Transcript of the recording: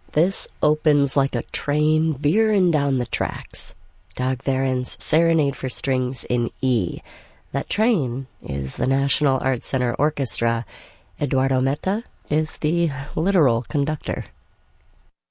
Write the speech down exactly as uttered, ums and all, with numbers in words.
This opens like a train veering down the tracks. Dagverden's Serenade for Strings in E. That train is the National Arts Center Orchestra. Eduardo Meta is the literal conductor.